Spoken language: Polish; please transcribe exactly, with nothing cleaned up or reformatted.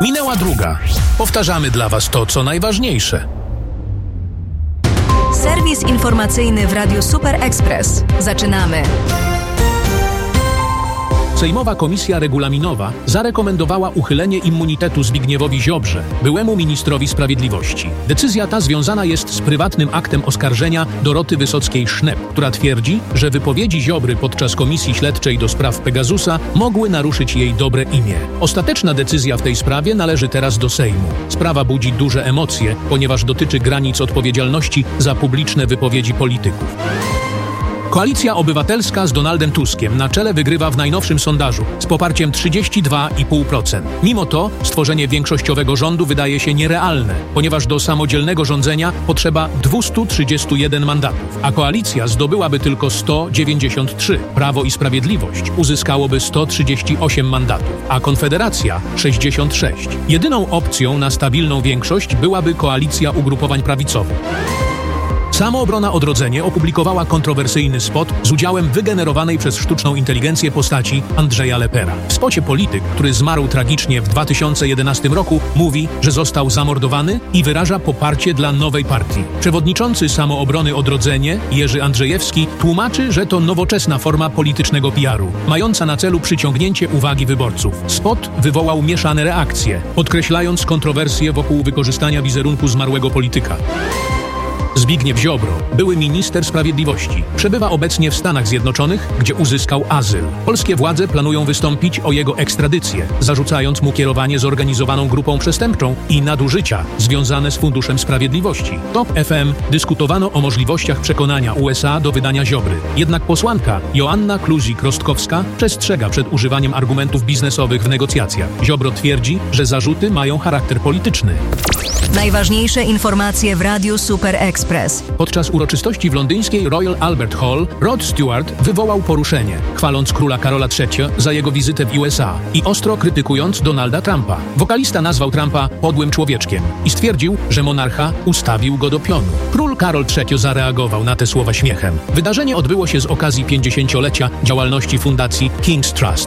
Minęła druga. Powtarzamy dla Was to, co najważniejsze. Serwis informacyjny w Radiu Super Express. Zaczynamy. Sejmowa Komisja Regulaminowa zarekomendowała uchylenie immunitetu Zbigniewowi Ziobrze, byłemu ministrowi sprawiedliwości. Decyzja ta związana jest z prywatnym aktem oskarżenia Doroty Wysockiej-Sznep, która twierdzi, że wypowiedzi Ziobry podczas Komisji Śledczej do spraw Pegasusa mogły naruszyć jej dobre imię. Ostateczna decyzja w tej sprawie należy teraz do Sejmu. Sprawa budzi duże emocje, ponieważ dotyczy granic odpowiedzialności za publiczne wypowiedzi polityków. Koalicja Obywatelska z Donaldem Tuskiem na czele wygrywa w najnowszym sondażu z poparciem trzydzieści dwa i pół procent. Mimo to stworzenie większościowego rządu wydaje się nierealne, ponieważ do samodzielnego rządzenia potrzeba dwieście trzydzieści jeden mandatów, a koalicja zdobyłaby tylko sto dziewięćdziesiąt trzy. Prawo i Sprawiedliwość uzyskałoby sto trzydzieści osiem mandatów, a Konfederacja sześćdziesiąt sześć. Jedyną opcją na stabilną większość byłaby koalicja ugrupowań prawicowych. Samoobrona Odrodzenie opublikowała kontrowersyjny spot z udziałem wygenerowanej przez sztuczną inteligencję postaci Andrzeja Lepera. W spocie polityk, który zmarł tragicznie w dwa tysiące jedenastym roku, mówi, że został zamordowany i wyraża poparcie dla nowej partii. Przewodniczący Samoobrony Odrodzenie, Jerzy Andrzejewski, tłumaczy, że to nowoczesna forma politycznego P R u, mająca na celu przyciągnięcie uwagi wyborców. Spot wywołał mieszane reakcje, podkreślając kontrowersje wokół wykorzystania wizerunku zmarłego polityka. Zbigniew Ziobro, były minister sprawiedliwości, przebywa obecnie w Stanach Zjednoczonych, gdzie uzyskał azyl. Polskie władze planują wystąpić o jego ekstradycję, zarzucając mu kierowanie zorganizowaną grupą przestępczą i nadużycia związane z Funduszem Sprawiedliwości. Top F M dyskutowano o możliwościach przekonania U S A do wydania Ziobry. Jednak posłanka Joanna Kluzik-Rostkowska przestrzega przed używaniem argumentów biznesowych w negocjacjach. Ziobro twierdzi, że zarzuty mają charakter polityczny. Najważniejsze informacje w Radiu Super Express. Podczas uroczystości w londyńskiej Royal Albert Hall Rod Stewart wywołał poruszenie, chwaląc króla Karola trzeciego za jego wizytę w U S A i ostro krytykując Donalda Trumpa. Wokalista nazwał Trumpa podłym człowieczkiem i stwierdził, że monarcha ustawił go do pionu. Król Karol trzeci zareagował na te słowa śmiechem. Wydarzenie odbyło się z okazji pięćdziesięciolecia działalności fundacji King's Trust.